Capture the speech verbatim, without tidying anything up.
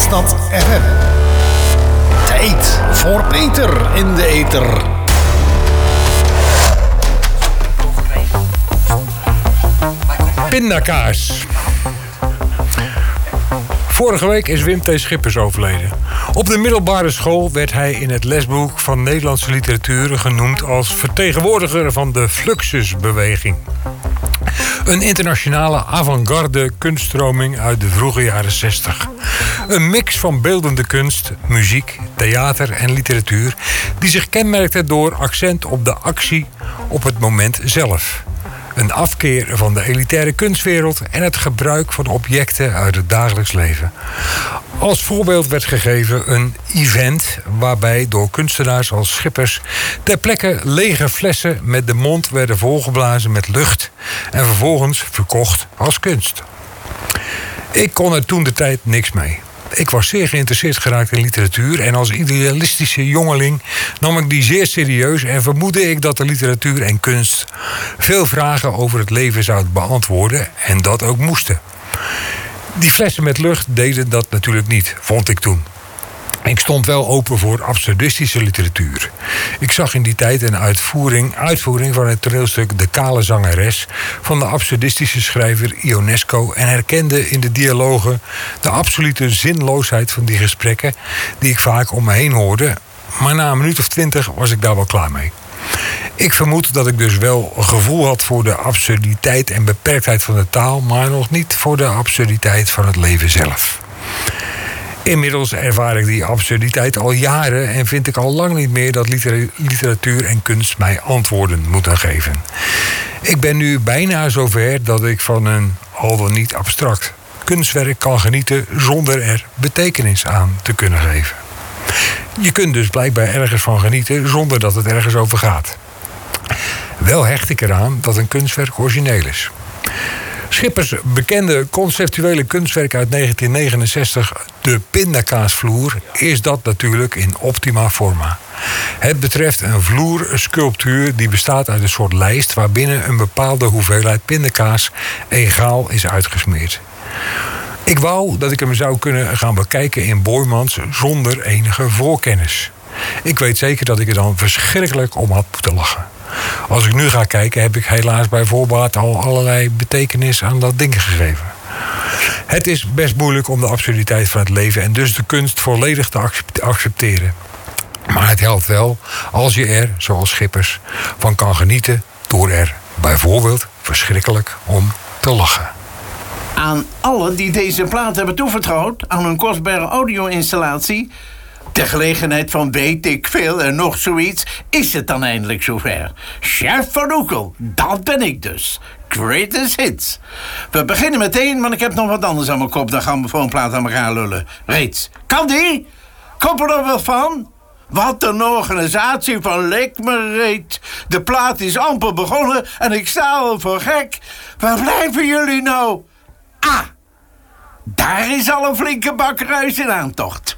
Zaanstad F M. Tijd voor Peter in de ether. Pindakaas. Vorige week is Wim T. Schippers overleden. Op de middelbare school werd hij in het lesboek van Nederlandse literatuur genoemd als vertegenwoordiger van de Fluxusbeweging. Een internationale avant-garde kunststroming uit de vroege jaren zestig. Een mix van beeldende kunst, muziek, theater en literatuur die zich kenmerkte door accent op de actie op het moment zelf. Een afkeer van de elitaire kunstwereld en het gebruik van objecten uit het dagelijks leven. Als voorbeeld werd gegeven een event waarbij door kunstenaars als Schippers ter plekke lege flessen met de mond werden volgeblazen met lucht en vervolgens verkocht als kunst. Ik kon er toen de tijd niks mee. Ik was zeer geïnteresseerd geraakt in literatuur en als idealistische jongeling nam ik die zeer serieus en vermoedde ik dat de literatuur en kunst veel vragen over het leven zouden beantwoorden en dat ook moesten. Die flessen met lucht deden dat natuurlijk niet, vond ik toen. Ik stond wel open voor absurdistische literatuur. Ik zag in die tijd een uitvoering, uitvoering van het toneelstuk De Kale Zangeres van de absurdistische schrijver Ionesco en herkende in de dialogen de absolute zinloosheid van die gesprekken die ik vaak om me heen hoorde. Maar na een minuut of twintig was ik daar wel klaar mee. Ik vermoed dat ik dus wel een gevoel had voor de absurditeit en beperktheid van de taal, maar nog niet voor de absurditeit van het leven zelf. Inmiddels ervaar ik die absurditeit al jaren en vind ik al lang niet meer dat literatuur en kunst mij antwoorden moeten geven. Ik ben nu bijna zover dat ik van een, al dan niet abstract, kunstwerk kan genieten zonder er betekenis aan te kunnen geven. Je kunt dus blijkbaar ergens van genieten zonder dat het ergens over gaat. Wel hecht ik eraan dat een kunstwerk origineel is. Schippers' bekende conceptuele kunstwerk uit negentien negenenzestig, De Pindakaasvloer, is dat natuurlijk in optima forma. Het betreft een vloersculptuur die bestaat uit een soort lijst waarbinnen een bepaalde hoeveelheid pindakaas egaal is uitgesmeerd. Ik wou dat ik hem zou kunnen gaan bekijken in Boijmans zonder enige voorkennis. Ik weet zeker dat ik er dan verschrikkelijk om had moeten lachen. Als ik nu ga kijken, heb ik helaas bij voorbaat al allerlei betekenis aan dat ding gegeven. Het is best moeilijk om de absurditeit van het leven en dus de kunst volledig te accepteren. Maar het helpt wel als je er, zoals Schippers, van kan genieten door er bijvoorbeeld verschrikkelijk om te lachen. Aan allen die deze plaat hebben toevertrouwd aan een kostbare audio-installatie, ter gelegenheid van weet ik veel en nog zoiets, is het dan eindelijk zover. Chef van Oekel, dat ben ik dus. Greatest hits. We beginnen meteen, want ik heb nog wat anders aan mijn kop. Dan gaan we voor een plaat aan elkaar lullen. Reeds. Kan die? Komt er nog wel van? Wat een organisatie van lik me reet. De plaat is amper begonnen en ik sta al voor gek. Waar blijven jullie nou? Ah, daar is al een flinke bak ruis in aantocht.